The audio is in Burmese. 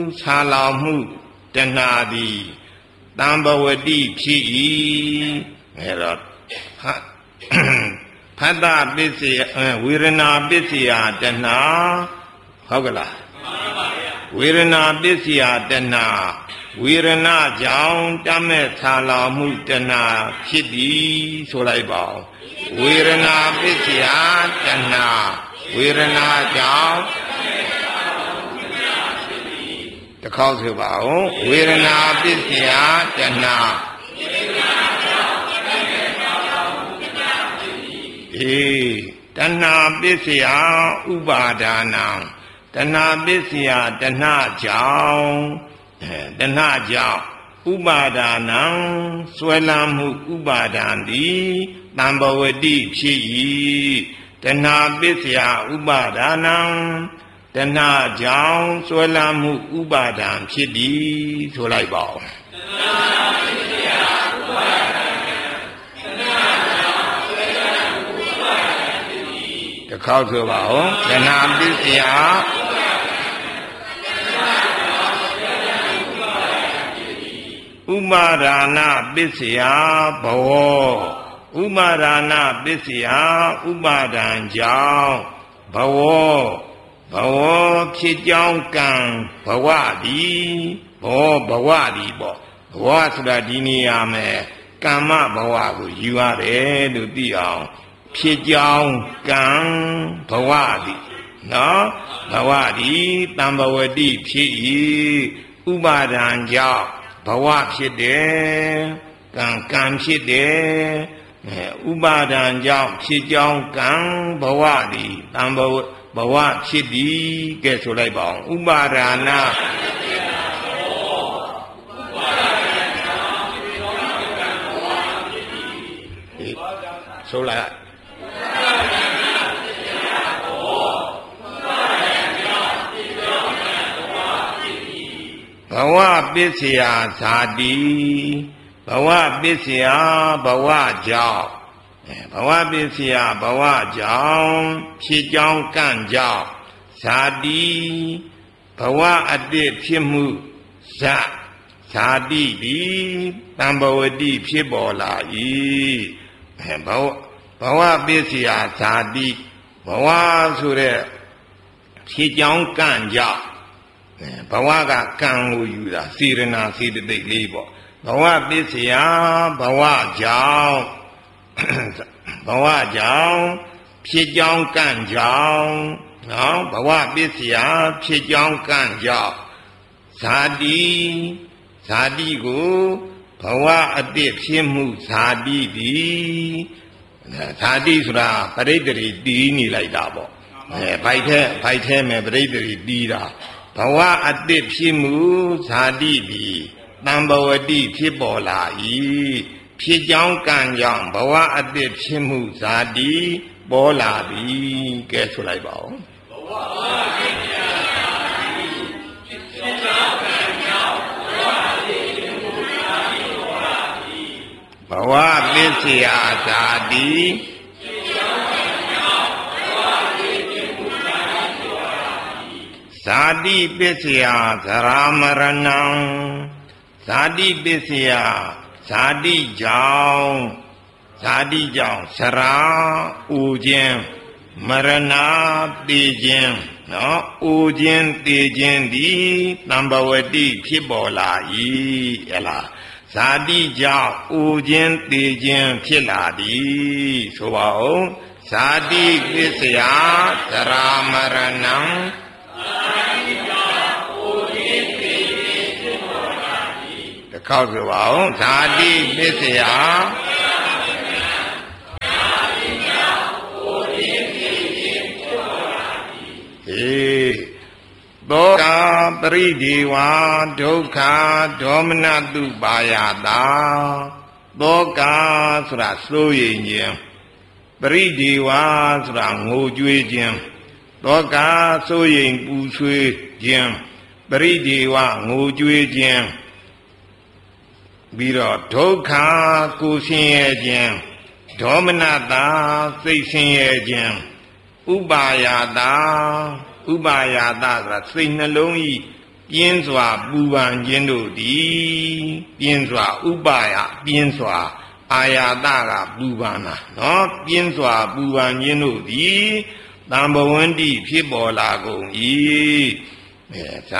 ဆာလောင်မှုတဏှာသည်တံဘဝတိဖြစ်၏အဲတော့ဖတ္တပစ္စယဝေရဏပစ္စယတဏှာဟုတ်ကလားဝေရဏပစ္စယတဏှာဝေရဏကြောင့်တမဲ့ဆာလောင်မှုတဏှာဖြစ်သည်ဆိုလိုက်ပါဦးဝေရဏပစ္စယတဏှာဝေရဏကြောင့်တခေါက်ဆိုပါဦးဝေရဏပစ္စယတဏှာတဏှာပစ္စယဥပါဒါနံတဏှာပစ္စယတဏှာကြောင့်တဏှာကြောင့်ဥပါဒါနံဆွဲလမ်းမှုဥပါဒံသည်တံဘဝတိဖြစ်၏တဏှာပစ္စယဥပါဒါနံတဏှာကြောင့်ဆွဲလမ်းမှုဥပါဒံဖြစ်သည်ဆိုလိုက်ပါဦးတဏှာပစ္စယဥပါဒံတဏှာကြောင့်ဆွဲလမ်းမှုဥပါဒံဖြစ်သည်တစ်ခေါက်ဆိုပါဦးတဏှာပစ္စယဥပါဒါနပစ္စယဘဝဥပါဒါနပစ္စယဥပါဒံကြောင့်ဘဝဖြစ်ကြောင်းကံဘဝသည်ဘဝသည်ပေါ့ဘဝဆိုတာဒီနေရာမှာကမ္မဘဝကိုယူရတယ်လို့သိအောင်ဖြစ်ကြောင်းကံဘဝသည်နော်ဘဝသည်တံဘဝတိဖြစ်၏ဥပါဒံကြောင့်ဘဝဖြစ်တယ်ကံဖြစ်တယ်ဥပါဒံကြောင့်ဖြစ်ကြောင်းကံဘဝသည်တံဘဝဖြစ်သည်ကဲဆိုလိုက်ပါအောင်ဥပါဒါနဆိုလိုက်ဘဝပစ္စယဇာတိဘဝပစ္စယဘဝကြောင့်ဘဝပစ္စယဘဝကြောင့်ဖြစ်ကြောင်းကံကြောင့်ဇာတိဘဝအတ္တဖြစ်မှုဇာတိသည်တံဘဝတိဖြစ်ပေါ်လာ၏ဘဝပစ္စယဇာတိဘဝဆိုတဲ့ဖြစ်ကြောင်းကံကြောင့်ဘဝကကံကိုယူတာစေရနာစေတသိက်လေးပေါ့ဘဝပစ္စယဘဝကြောင့်ဖြစ်ကြောင်းကံကြောင့်နော်ဘဝပစ္စယဖြစ်ကြောင်းကံကြောင့်ဇာတိကိုဘဝအတ္တဖြစ်မှုဇာတိသည်ဇာတိဆိုတာပရိတ္တိတီးနေလိုက်တာပေါ့ဘိုက်ထဲမှာပရိတ္တိတီးတာဘဝအတ္တဖြစ်မှုဇာတိသည်တံဘဝတိဖြစ်ပေါ်လာ၏ဖြစ်ကြောင်းကံကြောင့်ဘဝအတ္တဖြစ်မှုဇာတိပေါ်လာသည်ကဲဆိုလိုက်ပါဦးဘဝပစ္စယဇာတိဖြစ်ကြောင်းကံကြောင့်ဘဝအတ္တဖြစ်မှုဇာတိပေါ်လာသည်ဘဝပစ္စယဇာတိဖြစ်ကြောင်းကံကြောင့်ဘဝအတ္တဖြစ်မှုဇာတိပေါ်လာသည်ဇာတိပစ္စယသရမရဏံဇာတိပစ္စယဇာတိကြောင့်ဇရာဥခြင်းမရဏတေခြင်းနော်ဥခြင်းတေခြင်းသည်တံဘဝတိဖြစ်ပေါ်လာ၏ဟဲ့လားဇာတိကြောင့်ဥခြင်းတေခြင်းဖြစ်လာသည်ဆိုပါဦးဇာတိပစ္စယသရမရဏံခေါက်ဆိုပါဦးဇာတိပစ္စယသောကပရိဒီဝါဒုက္ခဒေါမနတုပါယတာသောကဆိုတာစိုးရိမ်ခြင်းပရိဒီဝါဆိုတာငိုကြွေးခြင်းသောကစိုးရိမ်ပူဆွေးခြင်းပရိဒီဝါငိုကြွေးခြင်းပြီးတော့ဒုက္ခကိုဆင်းရဲခြင်းဒေါမနတာစိတ်ဆင်းရဲခြင်းဥပါယတာဆိုတာစိတ်နှလုံးဤပြင်းစွာပူပန်ခြင်းတို့သည်ပြင်းစွာဥပယပြင်းစွာအာယာတကပူပန်တာနော်ပြင်းစွာပူပန်ခြင်းတို့သည်တံဘဝန္တိဖြစ်ပေါ်လာကုန်၏ဇာ